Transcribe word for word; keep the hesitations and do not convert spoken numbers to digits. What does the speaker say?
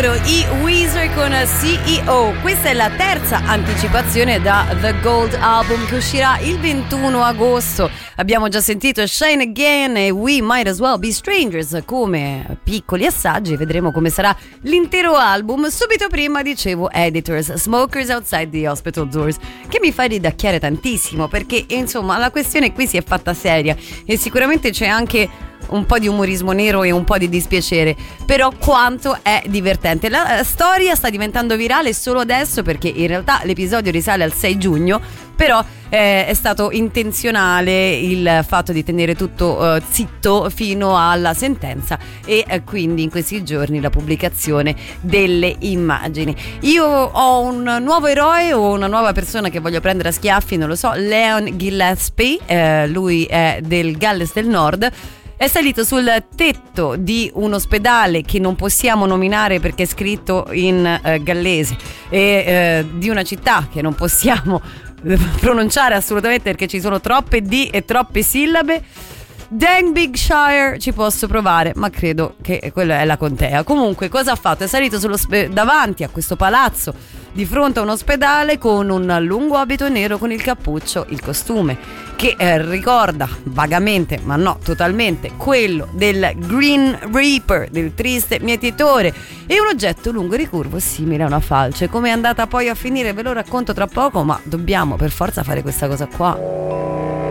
loro, i Weezer con C E O. Questa è la terza anticipazione da The Gold Album che uscirà il ventuno agosto. Abbiamo già sentito Shine Again e We Might As Well Be Strangers come piccoli assaggi. Vedremo come sarà l'intero album. Subito prima dicevo Editors, Smokers Outside the Hospital Doors, che mi fa ridacchiare tantissimo perché insomma la questione qui si è fatta seria e sicuramente c'è anche un po' di umorismo nero e un po' di dispiacere, però quanto è divertente. La storia sta diventando virale solo adesso perché in realtà l'episodio risale al sei giugno, però eh, è stato intenzionale il fatto di tenere tutto eh, zitto fino alla sentenza e eh, quindi in questi giorni la pubblicazione delle immagini. Io ho un nuovo eroe o una nuova persona che voglio prendere a schiaffi, non lo so, Leon Gillespie, eh, lui è del Galles del Nord. È salito sul tetto di un ospedale che non possiamo nominare perché è scritto in eh, gallese e eh, di una città che non possiamo pronunciare assolutamente perché ci sono troppe D e troppe sillabe. Denbighshire ci posso provare, ma credo che quella è la contea. Comunque, cosa ha fatto? È salito sullo spe- davanti a questo palazzo di fronte a un ospedale con un lungo abito nero con il cappuccio, il costume che eh, ricorda vagamente, ma no totalmente, quello del Green Reaper, del triste mietitore, e un oggetto lungo e ricurvo simile a una falce. Come è andata poi a finire ve lo racconto tra poco, ma dobbiamo per forza fare questa cosa qua.